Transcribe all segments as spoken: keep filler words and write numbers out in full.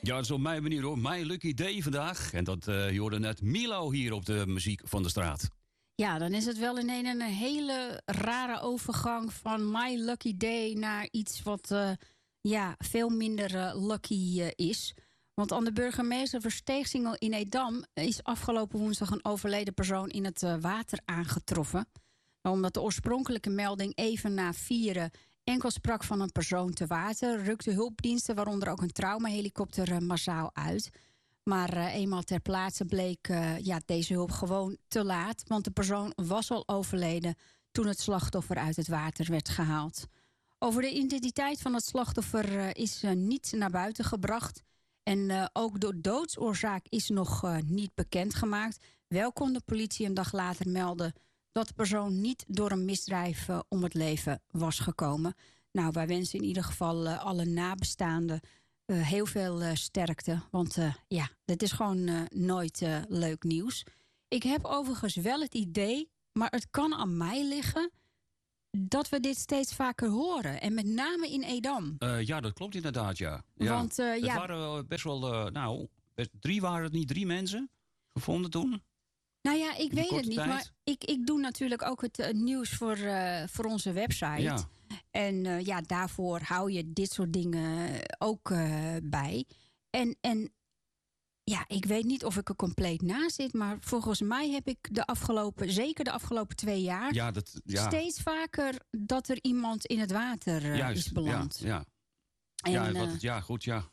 Ja, dat is op mijn manier hoor. My Lucky Day vandaag. En dat uh, je hoorde net Milo hier op de muziek van de straat. Ja, dan is het wel in een, een hele rare overgang van My Lucky Day naar iets wat uh, ja, veel minder uh, lucky uh, is. Want aan de burgemeester Versteegsingel in Edam is afgelopen woensdag een overleden persoon in het uh, water aangetroffen. Omdat de oorspronkelijke melding even na vieren enkel sprak van een persoon te water, rukten hulpdiensten, waaronder ook een traumahelikopter, uh, massaal uit. Maar uh, eenmaal ter plaatse bleek uh, ja, deze hulp gewoon te laat. Want de persoon was al overleden toen het slachtoffer uit het water werd gehaald. Over de identiteit van het slachtoffer uh, is uh, niet naar buiten gebracht. En uh, ook de doodsoorzaak is nog uh, niet bekendgemaakt. Wel kon de politie een dag later melden dat de persoon niet door een misdrijf uh, om het leven was gekomen. Nou, wij wensen in ieder geval uh, alle nabestaanden Uh, heel veel uh, sterkte. Want uh, ja, dit is gewoon uh, nooit uh, leuk nieuws. Ik heb overigens wel het idee, maar het kan aan mij liggen, dat we dit steeds vaker horen. En met name in Edam. Uh, ja, dat klopt inderdaad, ja. ja. Want, uh, het ja, waren best wel, uh, nou, best, drie waren het niet, drie mensen gevonden toen? Nou ja, ik weet het niet, tijd. maar ik, ik doe natuurlijk ook het uh, nieuws voor, uh, voor onze website. Ja. En uh, ja, daarvoor hou je dit soort dingen ook uh, bij. En, en ja, ik weet niet of ik er compleet naast zit, maar volgens mij heb ik de afgelopen, zeker de afgelopen twee jaar, ja, dat, ja. steeds vaker dat er iemand in het water uh, Juist, is beland. Ja, ja. En, ja, uh, wat, ja goed, ja.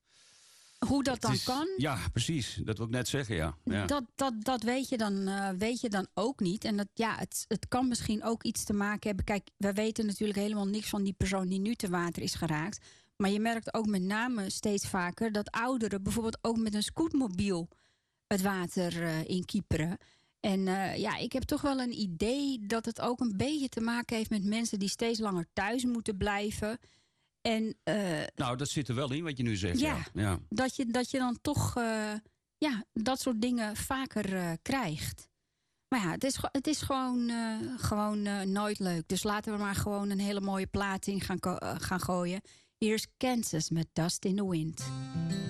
Hoe dat dan is, kan? Ja, precies. Dat wil ik net zeggen, ja. ja. Dat, dat, dat weet, je dan, uh, weet je dan ook niet. En dat, ja, het, het kan misschien ook iets te maken hebben. Kijk, we weten natuurlijk helemaal niks van die persoon die nu te water is geraakt. Maar je merkt ook met name steeds vaker dat ouderen bijvoorbeeld ook met een scootmobiel het water uh, inkieperen. En uh, ja, ik heb toch wel een idee dat het ook een beetje te maken heeft met mensen die steeds langer thuis moeten blijven. En, uh, nou, dat zit er wel in wat je nu zegt. Ja, ja. ja. Dat, je, dat je dan toch uh, ja, dat soort dingen vaker uh, krijgt. Maar ja, het is, het is gewoon, uh, gewoon uh, nooit leuk. Dus laten we maar gewoon een hele mooie plaat in gaan, uh, gaan gooien. Hier is Kansas met Dust in the Wind.